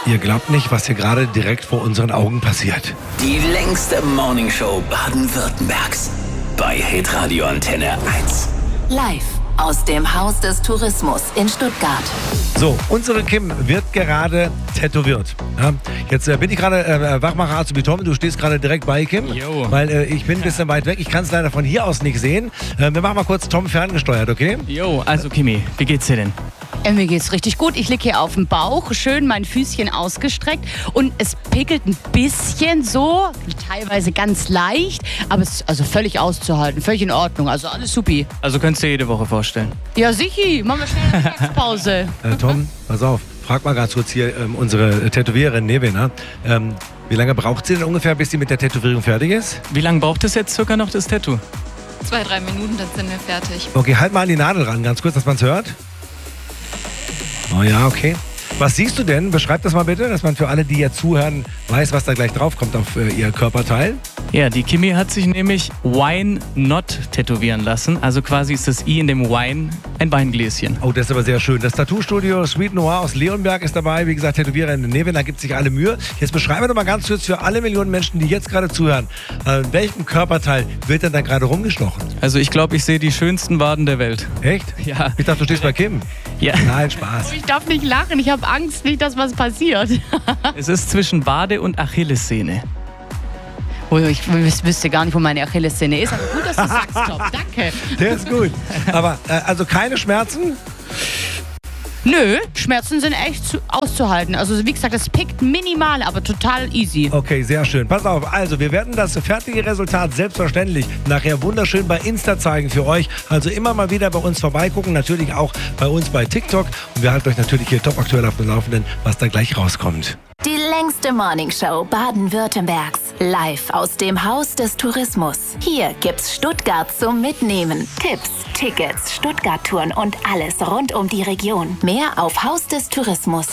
Ihr glaubt nicht, was hier gerade direkt vor unseren Augen passiert. Die längste Morningshow Baden-Württembergs. Bei Hitradio Antenne 1. Live aus dem Haus des Tourismus in Stuttgart. So, unsere Kim wird gerade tätowiert. Ja, jetzt bin ich gerade Wachmacher Azubi Tom, du stehst gerade direkt bei Kim, Jo. weil ich bin ein bisschen weit weg. Ich kann es leider von hier aus nicht sehen. Wir machen mal kurz Tom ferngesteuert, okay? Jo, also Kimi, wie geht's dir denn? Mir geht's richtig gut. Ich liege hier auf dem Bauch, schön mein Füßchen ausgestreckt und es pickelt ein bisschen so, teilweise ganz leicht, aber es ist also völlig auszuhalten, völlig in Ordnung, also alles supi. Also könntest du dir jede Woche vorstellen. Ja, sicher, machen wir schnell eine Mittagspause. Tom, pass auf, frag mal ganz kurz hier unsere Tätowiererin Nevena. Wie lange braucht sie denn ungefähr, bis sie mit der Tätowierung fertig ist? Wie lange braucht es jetzt circa noch, das Tattoo? 2-3 Minuten, dann sind wir fertig. Okay, halt mal an die Nadel ran, ganz kurz, dass man es hört. Oh ja, okay. Was siehst du denn? Beschreib das mal bitte, dass man für alle, die jetzt zuhören, weiß, was da gleich draufkommt auf ihr Körperteil. Ja, die Kimi hat sich nämlich Wine Not tätowieren lassen. Also quasi ist das I in dem Wine ein Weingläschen. Oh, das ist aber sehr schön. Das Tattoo-Studio Sweet Noir aus Leonberg ist dabei. Wie gesagt, Tätowiererin Nevena gibt sich alle Mühe. Jetzt beschreiben wir doch mal ganz kurz für alle Millionen Menschen, die jetzt gerade zuhören, welchem Körperteil wird denn da gerade rumgestochen? Also ich glaube, ich sehe die schönsten Waden der Welt. Echt? Ja. Ich dachte, du stehst bei Kim. Ja. Nein, Spaß. Ich darf nicht lachen, ich habe Angst, nicht, dass was passiert. Es ist zwischen Wade und Achillessehne. Oh, ich wüsste gar nicht, wo meine Achillessehne ist, aber gut, dass du sagst, Tom. Danke. Der ist gut. Aber also keine Schmerzen? Nö, Schmerzen sind echt auszuhalten. Also wie gesagt, das pickt minimal, aber total easy. Okay, sehr schön. Pass auf, also wir werden das fertige Resultat selbstverständlich nachher wunderschön bei Insta zeigen für euch. Also immer mal wieder bei uns vorbeigucken, natürlich auch bei uns bei TikTok. Und wir halten euch natürlich hier top aktuell auf dem Laufenden, was da gleich rauskommt. Die längste Morningshow Baden-Württembergs. Live aus dem Haus des Tourismus. Hier gibt's Stuttgart zum Mitnehmen. Tipps, Tickets, Stuttgart-Touren und alles rund um die Region. Mehr auf Haus des Tourismus.